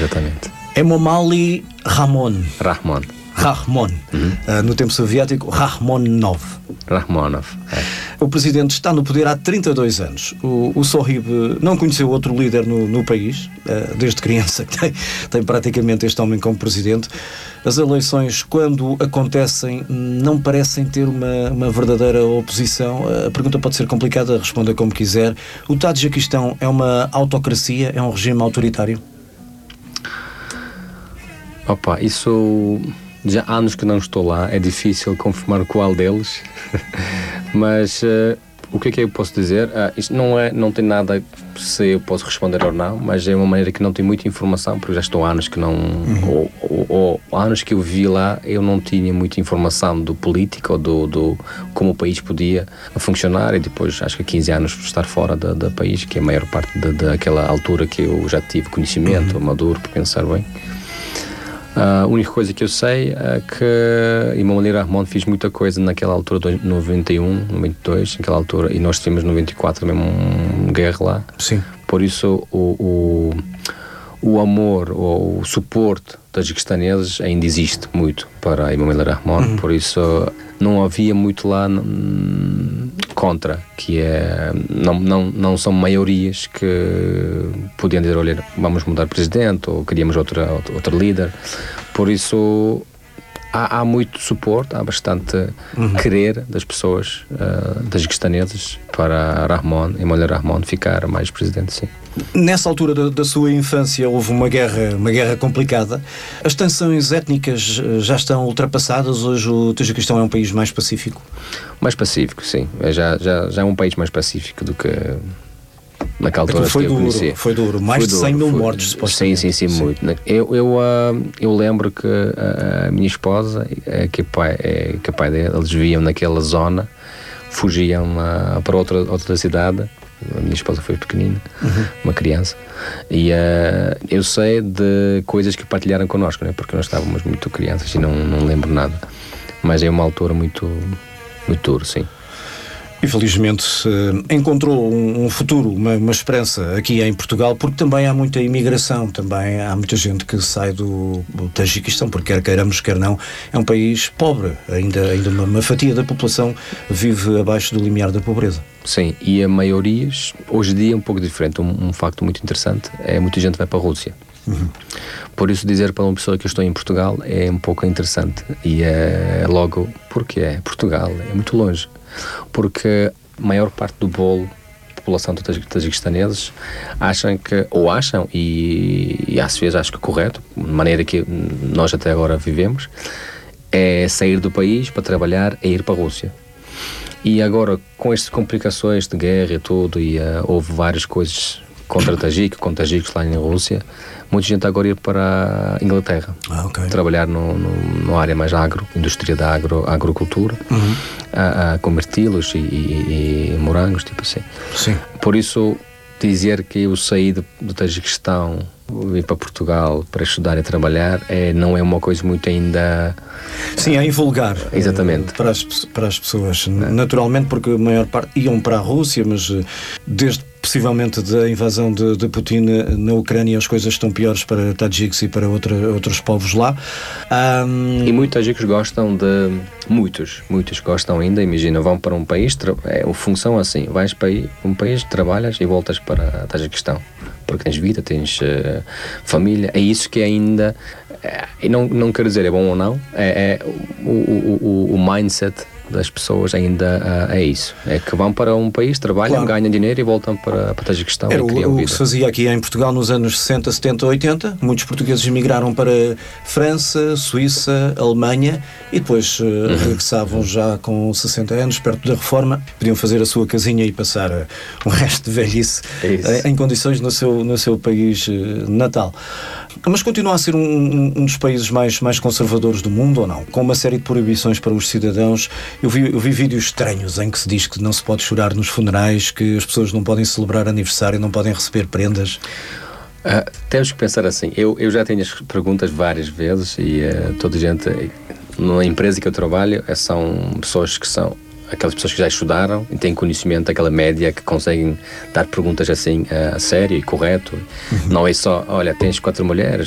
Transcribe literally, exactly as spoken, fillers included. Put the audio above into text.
Exatamente. Emomali Rahmon. Rahmon. Rahmon. Uhum. Uh, no tempo soviético, Rahmonov. Rahmonov. É. O presidente está no poder há trinta e dois anos. O, o Sohib não conheceu outro líder no, no país, uh, desde criança que tem, tem praticamente este homem como presidente. As eleições, quando acontecem, não parecem ter uma, uma verdadeira oposição. A pergunta pode ser complicada, responda como quiser. O Tajiquistão é uma autocracia? É um regime autoritário? Opa, isso... Já há anos que não estou lá, é difícil confirmar qual deles, mas uh, o que é que eu posso dizer? Uh, isto não, é, não tem nada se eu posso responder ou não, mas é uma maneira que não tem muita informação, porque já estou há anos que não... Uhum. Ou, ou, ou há anos que eu vi lá, eu não tinha muita informação do político, ou do, do como o país podia funcionar, e depois, acho que quinze anos de estar fora do, do país, que é a maior parte de, daquela altura que eu já tive conhecimento, uhum. maduro, para pensar bem. A única coisa que eu sei é que Emomali Rahmon fez muita coisa naquela altura, de noventa e um, noventa e dois, naquela altura, e nós tivemos noventa e quatro também uma guerra lá. Sim. Por isso o, o, o amor ou o suporte tajiquistaneses ainda existe muito para Emomali Rahmon, uhum. por isso não havia muito lá n- contra, que é, não, não, não são maiorias que podiam dizer, olha, vamos mudar de presidente ou queríamos outra, outra, outro líder, por isso há, há muito suporte, há bastante uhum. querer das pessoas uh, tajiquistanesas para Rahmon, Emomali Rahmon ficar mais presidente, sim. Nessa altura da, da sua infância houve uma guerra, uma guerra complicada. As tensões étnicas já estão ultrapassadas? Hoje o Tajiquistão é um país mais pacífico? Mais pacífico, sim. Já, já, já é um país mais pacífico do que naquela altura foi que eu duro, conhecia. Foi duro, mais foi de cem duro, mil foi, mortos, supostamente. Sim, sim, sim, sim. muito. Eu, eu, uh, eu lembro que a, a minha esposa, é, que, é pai, é, que é pai dele, eles viviam naquela zona, fugiam uh, para outra, outra cidade. A minha esposa foi pequenina, uhum. uma criança, e uh, eu sei de coisas que partilharam connosco, né? Porque nós estávamos muito crianças e não, não lembro nada, mas é uma altura muito, muito dura, sim. E felizmente encontrou um futuro, uma, uma esperança aqui em Portugal, porque também há muita imigração, também há muita gente que sai do, do Tajiquistão, porque quer queiramos, quer não, é um país pobre, ainda, ainda uma, uma fatia da população vive abaixo do limiar da pobreza. Sim, e a maioria, hoje em dia é um pouco diferente, um, um facto muito interessante, é muita gente vai para a Rússia. Uhum. Por isso dizer para uma pessoa que eu estou em Portugal é um pouco interessante, e é logo, porque é Portugal, é muito longe. Porque a maior parte do bolo da população dos tajiquistaneses acham que, ou acham, e, e às vezes acho que é correto, de maneira que nós até agora vivemos, é sair do país para trabalhar e ir para a Rússia. E agora, com estas complicações de guerra e tudo, e uh, houve várias coisas contra Tajique, contra Tajicos lá na Rússia, muita gente agora ir para a Inglaterra, ah, okay. trabalhar no, no, no área mais agro, indústria da agro, agricultura, uhum. a, a converti-los e, e, e morangos, tipo assim. Sim. Por isso, dizer que eu saí do, do Tajiquistão, vim para Portugal para estudar e trabalhar, é, não é uma coisa muito ainda... Sim, é invulgar. Exatamente. Uh, para, as, para as pessoas. É. Naturalmente, porque a maior parte iam para a Rússia, mas uh, desde possivelmente da invasão de, de Putin na Ucrânia as coisas estão piores para Tajiques e para outra, outros povos lá. Um... E muitos tajiques gostam de... Muitos, muitos gostam ainda, imagina, vão para um país, tra... é uma função assim, vais para um país, trabalhas e voltas para Tajiquistão. Porque tens vida, tens uh, família, é isso que ainda, é, e não, não quero dizer é bom ou não, é, é o, o, o, o mindset das pessoas ainda uh, é isso, é que vão para um país, trabalham, claro. ganham dinheiro e voltam para, para a Tajiquistão Era e criam o, vida. O que se fazia aqui em Portugal nos anos sessenta, setenta, oitenta, muitos portugueses migraram para França, Suíça, Alemanha e depois uh, uhum. regressavam já com sessenta anos, perto da reforma, podiam fazer a sua casinha e passar uh, o resto de velhice uh, em condições no seu, no seu país uh, natal. Mas continua a ser um, um, um dos países mais, mais conservadores do mundo, ou não? Com uma série de proibições para os cidadãos. Eu vi, eu vi vídeos estranhos em que se diz que não se pode chorar nos funerais, que as pessoas não podem celebrar aniversário, não podem receber prendas. Uh, temos que pensar assim. Eu, eu já tenho as perguntas várias vezes e uh, toda a gente, na empresa que eu trabalho, são pessoas que são aquelas pessoas que já estudaram e têm conhecimento daquela média, que conseguem dar perguntas assim uh, a sério e correto. Uhum. Não é só, olha, tens quatro mulheres,